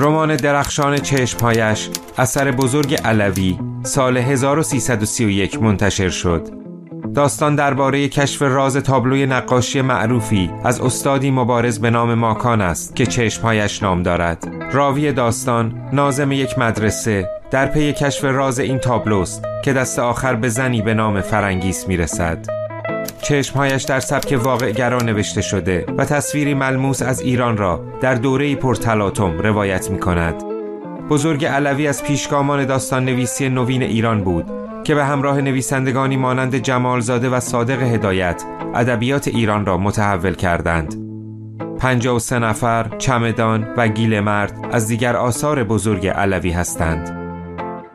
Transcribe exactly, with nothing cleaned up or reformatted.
رمان درخشان چشمهایش اثر بزرگ علوی سال هزار و سیصد و سی و یک منتشر شد. داستان درباره کشف راز تابلوی نقاشی معروفی از استادی مبارز به نام ماکان است که چشمهایش نام دارد. راوی داستان ناظم یک مدرسه در پی کشف راز این تابلوست که دست آخر به زنی به نام فرنگیس میرسد. چشمهایش در سبک واقع‌گرا نوشته شده و تصویری ملموس از ایران را در دوره‌ای پرتلاطم روایت می‌کند. بزرگ علوی از پیشگامان داستان نویسی نوین ایران بود که به همراه نویسندگانی مانند جمالزاده و صادق هدایت ادبیات ایران را متحول کردند. پنجاه و سه نفر، چمدان و گیلمرد از دیگر آثار بزرگ علوی هستند.